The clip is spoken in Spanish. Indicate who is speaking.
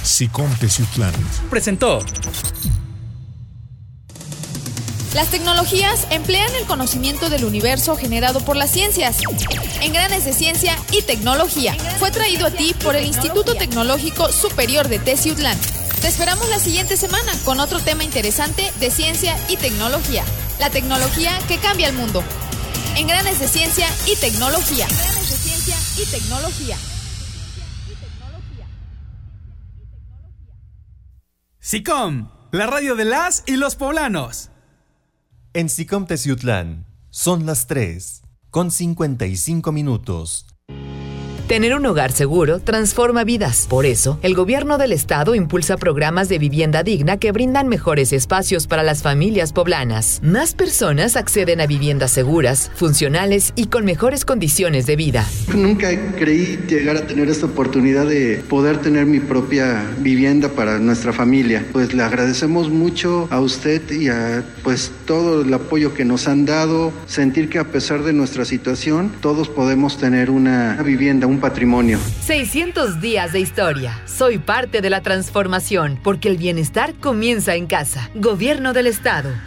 Speaker 1: SICOM Teciutlán
Speaker 2: presentó.
Speaker 3: Las tecnologías emplean el conocimiento del universo generado por las ciencias. Engranes de Ciencia y Tecnología fue traído a ti por el Instituto Tecnológico Superior de Teciutlán. Te esperamos la siguiente semana con otro tema interesante de ciencia y tecnología. La tecnología que cambia el mundo. Engranes de Ciencia y Tecnología. Engranes de Ciencia y Tecnología.
Speaker 2: SICOM, la radio de las y los poblanos.
Speaker 4: En SICOM Teciutlán son las 3:55.
Speaker 5: Tener un hogar seguro transforma vidas. Por eso, el gobierno del estado impulsa programas de vivienda digna que brindan mejores espacios para las familias poblanas. Más personas acceden a viviendas seguras, funcionales y con mejores condiciones de vida.
Speaker 6: Nunca creí llegar a tener esta oportunidad de poder tener mi propia vivienda para nuestra familia. Pues le agradecemos mucho a usted y a todo el apoyo que nos han dado. Sentir que a pesar de nuestra situación, todos podemos tener una vivienda, un patrimonio.
Speaker 5: 600 días de historia. Soy parte de la transformación, porque el bienestar comienza en casa. Gobierno del Estado.